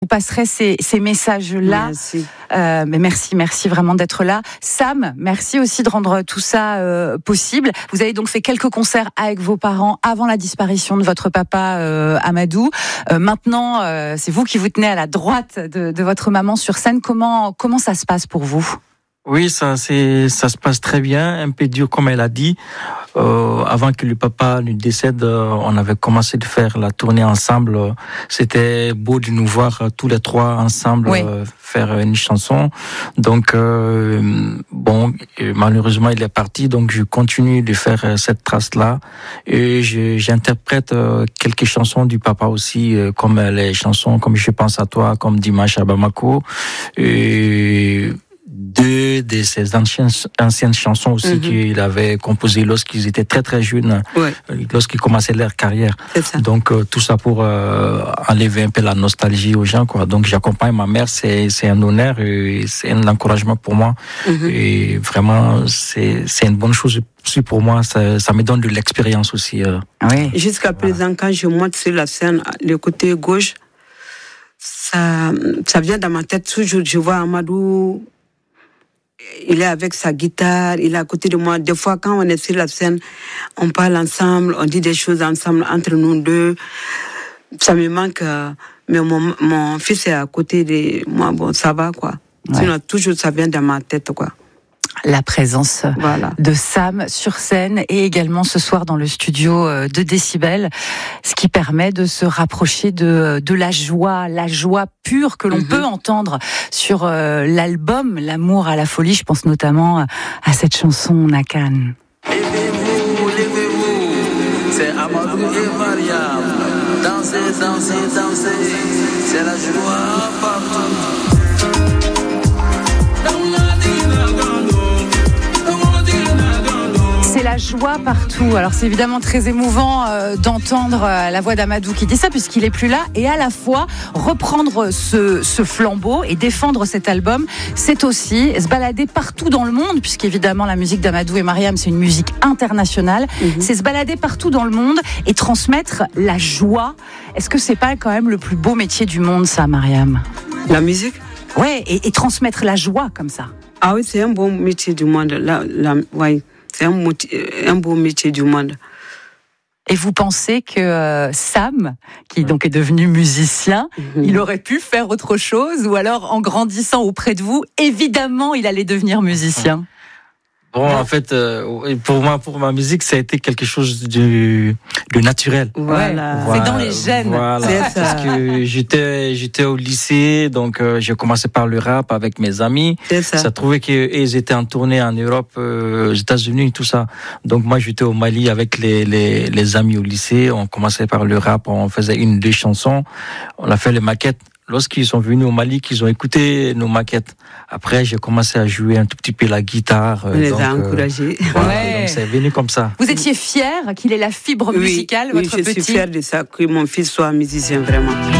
passerai ces messages-là. Merci. Mais merci vraiment d'être là. Sam, merci aussi de rendre tout ça possible. Vous avez donc fait quelques concerts avec vos parents avant la disparition de votre papa Amadou. Maintenant, c'est vous qui vous tenez à la droite de votre maman sur scène. Comment ça se passe pour vous ? Oui, ça se passe très bien, un peu dur comme elle a dit. Avant que le papa ne décède, on avait commencé de faire la tournée ensemble. C'était beau de nous voir tous les trois ensemble faire une chanson. Donc malheureusement il est parti, donc je continue de faire cette trace-là et j'interprète quelques chansons du papa aussi, comme les chansons comme Je pense à toi, comme Dimanche à Bamako. Et deux de ses anciennes chansons aussi qu'il avait composées lorsqu'ils étaient très très jeunes, lorsqu'ils commençaient leur carrière. Donc tout ça pour enlever un peu la nostalgie aux gens, quoi. Donc j'accompagne ma mère, c'est un honneur et c'est un encouragement pour moi. Et vraiment c'est une bonne chose aussi pour moi, ça me donne de l'expérience aussi. Oui. Jusqu'à présent, quand je monte sur la scène, le côté gauche, ça vient dans ma tête toujours. Je vois Amadou, il est avec sa guitare, il est à côté de moi. Des fois, quand on est sur la scène, on parle ensemble, on dit des choses ensemble entre nous deux. Ça me manque, mais mon fils est à côté de moi. Bon, ça va, quoi. Sinon, toujours, ça vient dans ma tête, quoi. La présence de Sam sur scène et également ce soir dans le studio de Décibel, ce qui permet de se rapprocher de la joie pure que l'on peut entendre sur l'album L'amour à la folie. Je pense notamment à cette chanson Nakan. Levez-vous, c'est Amadou et Mariam. Dansez, c'est la joie partout. C'est la joie partout. Alors c'est évidemment très émouvant d'entendre la voix d'Amadou qui dit ça puisqu'il est plus là, et à la fois reprendre ce flambeau et défendre cet album, c'est aussi se balader partout dans le monde, puisqu'évidemment la musique d'Amadou et Mariam c'est une musique internationale. C'est se balader partout dans le monde et transmettre la joie. Est-ce que c'est pas quand même le plus beau métier du monde, ça, Mariam ? La musique ? Ouais, et transmettre la joie comme ça. Ah oui, c'est un bon métier du monde. C'est un beau métier du monde. Et vous pensez que Sam, qui donc est devenu musicien, il aurait pu faire autre chose, ou alors en grandissant auprès de vous, évidemment, il allait devenir musicien? Bon, en fait, pour ma musique, ça a été quelque chose de naturel. Voilà. C'est dans les gènes. Voilà. C'est ça. Parce que j'étais au lycée, donc j'ai commencé par le rap avec mes amis. C'est ça. Ça trouvait qu'ils étaient en tournée en Europe, aux États-Unis, tout ça. Donc moi, j'étais au Mali avec les amis au lycée. On commençait par le rap, on faisait 1-2 chansons. On a fait les maquettes. Lorsqu'ils sont venus au Mali, qu'ils ont écouté nos maquettes. Après, j'ai commencé à jouer un tout petit peu la guitare. On les a encouragés. Donc c'est venu comme ça. Vous étiez fier qu'il ait la fibre musicale, votre petit ? Oui, je suis fière de ça, que mon fils soit musicien, vraiment.